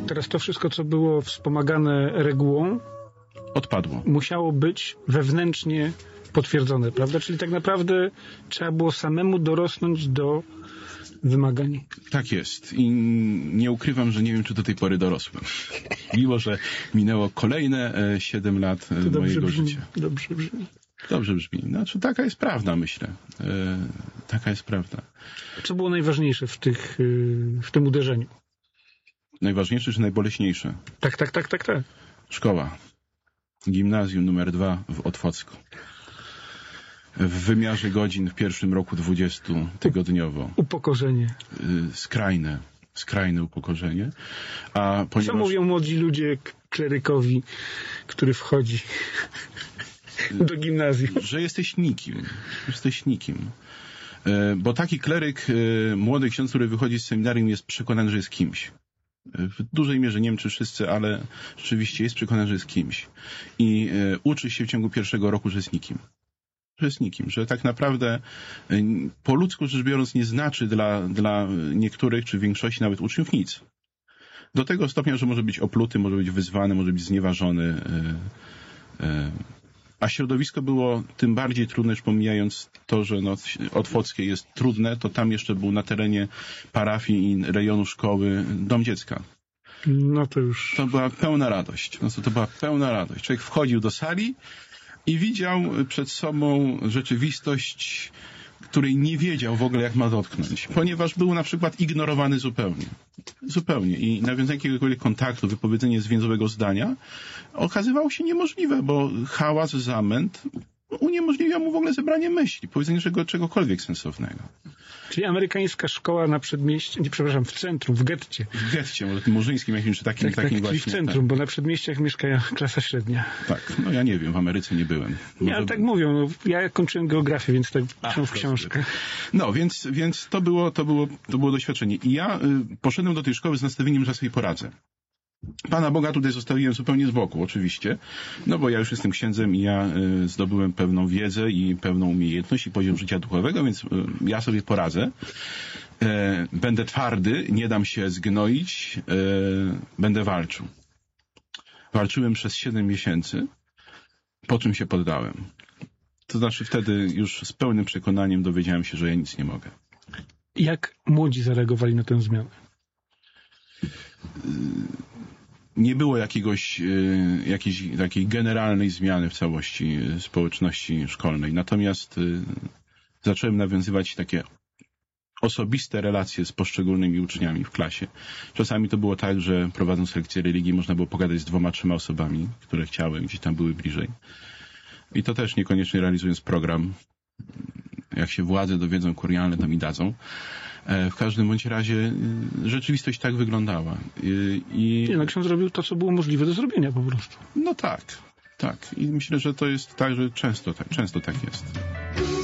teraz to wszystko, co było wspomagane regułą, odpadło. Musiało być wewnętrznie potwierdzone, prawda? Czyli tak naprawdę trzeba było samemu dorosnąć do wymagań. Tak jest. I nie ukrywam, że nie wiem, czy do tej pory dorosłem. Mimo, że minęło kolejne 7 lat mojego życia. Dobrze brzmi. Dobrze brzmi. Znaczy, taka jest prawda, myślę. Taka jest prawda. Co było najważniejsze w tym uderzeniu? Najważniejsze czy najboleśniejsze? Tak. Szkoła. Gimnazjum numer 2 w Otwocku. W wymiarze godzin w pierwszym roku 20 tygodniowo. Upokorzenie. Skrajne upokorzenie. A ponieważ... Co mówią młodzi ludzie klerykowi, który wchodzi do gimnazjum? Że jesteś nikim. Bo taki kleryk, młody ksiądz, który wychodzi z seminarium, jest przekonany, że jest kimś. W dużej mierze, nie wiem czy wszyscy, ale rzeczywiście jest przekonany, że jest kimś. I uczy się w ciągu pierwszego roku, że jest nikim. Że tak naprawdę po ludzku rzecz biorąc nie znaczy dla niektórych, czy większości nawet uczniów nic. Do tego stopnia, że może być opluty, może być wyzwany, może być znieważony. A środowisko było tym bardziej trudne, już pomijając to, że otwockie jest trudne, to tam jeszcze był na terenie parafii i rejonu szkoły dom dziecka. No to już... To była pełna radość. Człowiek wchodził do sali i widział przed sobą rzeczywistość, której nie wiedział w ogóle, jak ma dotknąć, ponieważ był na przykład ignorowany zupełnie. I nawiązanie jakiegokolwiek kontaktu, wypowiedzenie zwięzłego zdania okazywało się niemożliwe, bo hałas, zamęt uniemożliwia mu w ogóle zebranie myśli, powiedzenie czegokolwiek sensownego. Czyli amerykańska szkoła na przedmieściu, w centrum, w getcie. W getcie, może tym murzyńskim jakimś, czy takim właśnie. Czyli w centrum, bo na przedmieściach mieszka klasa średnia. Tak, ja nie wiem, w Ameryce nie byłem. Nie, ale tak mówią, ja kończyłem geografię, więc tak piszą w książkach. No, więc to było doświadczenie. I ja poszedłem do tej szkoły z nastawieniem, że sobie poradzę. Pana Boga tutaj zostawiłem zupełnie z boku, oczywiście, no bo ja już jestem księdzem i ja zdobyłem pewną wiedzę i pewną umiejętność i poziom życia duchowego, więc ja sobie poradzę. Będę twardy, nie dam się zgnoić, będę walczył. Walczyłem przez 7 miesięcy, po czym się poddałem. To znaczy wtedy już z pełnym przekonaniem dowiedziałem się, że ja nic nie mogę. Jak młodzi zareagowali na tę zmianę? Nie było jakiejś takiej generalnej zmiany w całości społeczności szkolnej. Natomiast zacząłem nawiązywać takie osobiste relacje z poszczególnymi uczniami w klasie. Czasami to było tak, że prowadząc lekcję religii można było pogadać z 2-3 osobami, które chciały, gdzieś tam były bliżej. I to też niekoniecznie realizując program. Jak się władze dowiedzą kurialne, to mi dadzą. W każdym bądź razie rzeczywistość tak wyglądała. Ksiądz zrobił to, co było możliwe do zrobienia po prostu. No tak. I myślę, że to jest tak, że często tak jest.